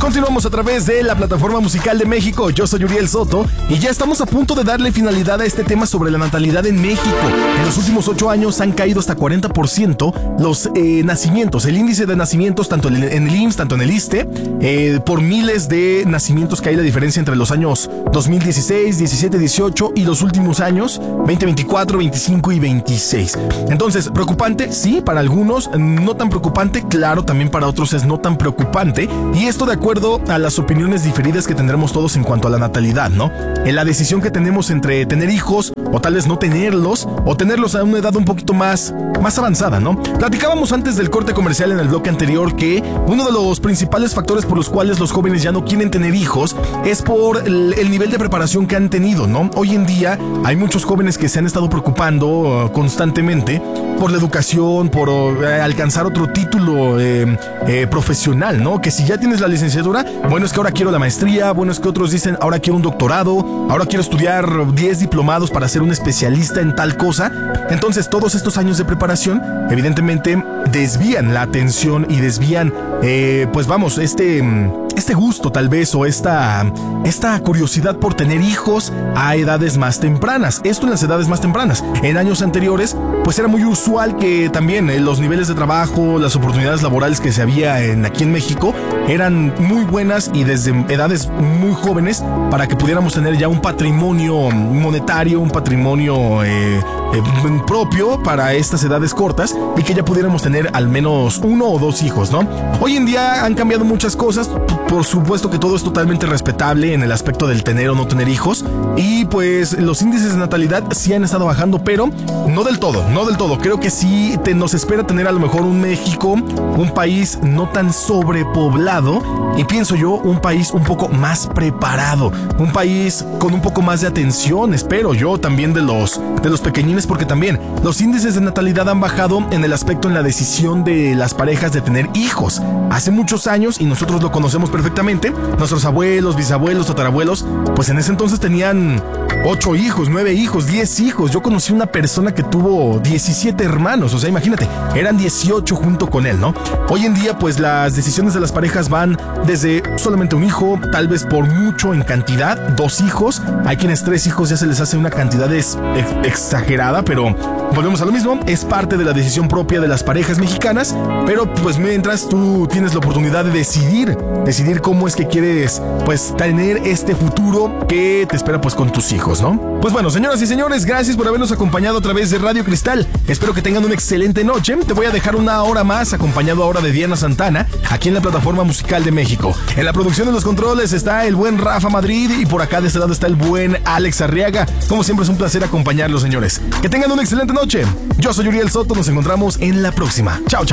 Continuamos a través de la plataforma musical de México. Yo soy Uriel Soto y ya estamos a punto de darle finalidad a este tema sobre la natalidad en México. En los últimos 8 años han caído hasta 40% los nacimientos, el índice de nacimientos tanto en el IMSS, tanto en el ISSSTE, por miles de nacimientos que hay la diferencia entre los años 2016, 17, 18 y los últimos años 2024, 25 y 26. Entonces, preocupante, sí, para algunos, no tan preocupante, claro, también para otros es no tan preocupante, y esto de acuerdo a las opiniones diferidas que tendremos todos en cuanto a la natalidad, ¿no? En la decisión que tenemos entre tener hijos o tal vez no tenerlos, o tenerlos a una edad un poquito más avanzada, ¿no? Platicábamos antes del corte comercial en el bloque anterior que uno de los principales factores por los cuales los jóvenes ya no quieren tener hijos es por el nivel de preparación que han tenido, ¿no? Hoy en día hay muchos jóvenes que se han estado preocupando constantemente por la educación, por alcanzar otro título profesional, ¿no? Que si ya tienes la licenciatura, bueno, es que ahora quiero la maestría, bueno, es que otros dicen, ahora quiero un doctorado, ahora quiero estudiar 10 diplomados para ser un especialista en tal cosa. Entonces, todos estos años de preparación, evidentemente, desvían la atención y desvían, pues vamos, este gusto tal vez o esta curiosidad por tener hijos a edades más tempranas. Esto en las edades más tempranas. En años anteriores, pues era muy usual que también los niveles de trabajo, las oportunidades laborales que se había aquí en México eran muy buenas y desde edades muy jóvenes para que pudiéramos tener ya un patrimonio monetario, un patrimonio propio para estas edades cortas y que ya pudiéramos tener al menos 1 o 2 hijos, ¿no? Hoy en día han cambiado muchas cosas. Por supuesto que todo es totalmente respetable en el aspecto del tener o no tener hijos, y pues los índices de natalidad sí han estado bajando, pero no del todo. Creo que sí nos espera tener a lo mejor un México, un país no tan sobrepoblado, y pienso yo un país un poco más preparado, un país con un poco más de atención, espero yo, también de los pequeñines, porque también los índices de natalidad han bajado en el aspecto en la decisión de las parejas de tener hijos. Hace muchos años, y nosotros lo conocemos perfectamente, nuestros abuelos, bisabuelos, tatarabuelos, pues en ese entonces tenían 8 hijos, 9 hijos, 10 hijos. Yo conocí una persona que tuvo 17 hermanos, o sea, imagínate, eran 18 junto con él, ¿no? Hoy en día, pues las decisiones de las parejas van desde solamente un hijo, tal vez por mucho en cantidad, 2 hijos. Hay quienes 3 hijos ya se les hace una cantidad exagerada, pero volvemos a lo mismo, es parte de la decisión propia de las parejas mexicanas, pero pues mientras tú tienes la oportunidad de decidir cómo es que quieres pues tener este futuro que te espera pues con tus hijos, ¿no? Pues bueno, señoras y señores, gracias por habernos acompañado a través de Radio Cristal. Espero que tengan una excelente noche. Te voy a dejar una hora más acompañado ahora de Diana Santana aquí en la plataforma musical de México. En la producción de los controles está el buen Rafa Madrid y por acá de este lado está el buen Alex Arriaga. Como siempre es un placer acompañarlos, señores. Que tengan una excelente noche. Yo soy Uriel Soto, nos encontramos en la próxima. Chao, chao.